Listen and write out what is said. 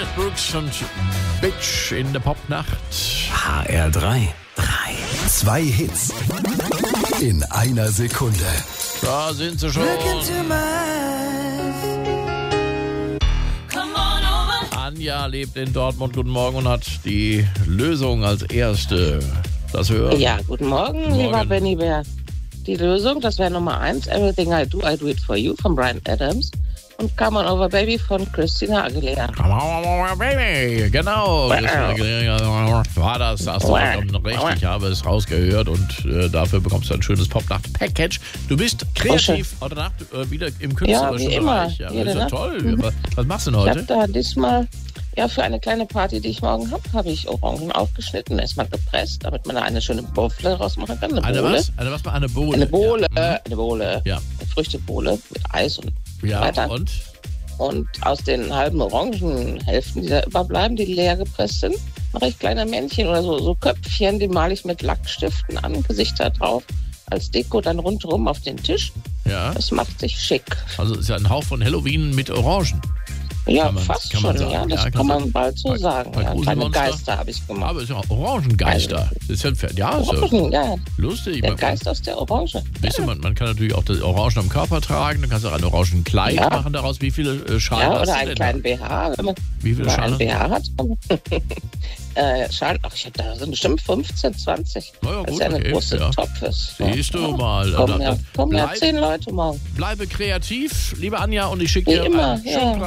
Dennis Brooks und Bitch in der Popnacht. HR3. 2 Hits in einer Sekunde. Da sind sie schon. Anja lebt in Dortmund. Guten Morgen und hat die Lösung als erste. Das hören. Ja, guten Morgen, lieber Benny Bär. Die Lösung, das wäre Nummer 1, Everything I Do It For You von Bryan Adams und Come On Over Baby von Christina Aguilera. Come on over, baby. Genau. War das? Hast du vollkommen recht. Ich habe es rausgehört und dafür bekommst du ein schönes Popnacht-Package. Du bist kreativ heute Nacht wieder im künstlerischen Bereich. Ja, das ist ja toll. Was machst du denn heute? Ich habe da diesmal, für eine kleine Party, die ich morgen habe ich Orangen aufgeschnitten, erstmal gepresst, damit man da eine schöne Bowle rausmachen kann. Eine was? Eine Bowle? Eine Bowle, ja. eine Bowle. Ja. Eine Früchtebowle mit Eis und weiter. Und aus den halben Orangenhälften, die da überbleiben, die leer gepresst sind, mache ich kleine Männchen oder so Köpfchen, die male ich mit Lackstiften an, Gesichter drauf, als Deko dann rundherum auf den Tisch. Ja. Das macht sich schick. Also ist ja ein Hauch von Halloween mit Orangen. Ja, fast schon, ja. Das kann man bald so sagen. Kleine Geister habe ich gemacht. Aber es ist ja Orangengeister. Das ist ja, Orangen, ja. Lustig. Der Geist aus der Orange. Weißt du, man kann natürlich auch das Orangen am Körper tragen. Dann kannst du auch ein Orangenkleid machen daraus. Wie viele Schalen hast du denn? Oder einen kleinen BH. Wenn man wie viele Schalen? Einen BH hat. Schalen, ich habe da sind bestimmt 15, 20. Ja, gut, das ist ja eine große Topf. Siehst du mal. Kommen ja 10 Leute morgen. Bleibe kreativ, liebe Anja, und ich schicke dir immer, einen schönen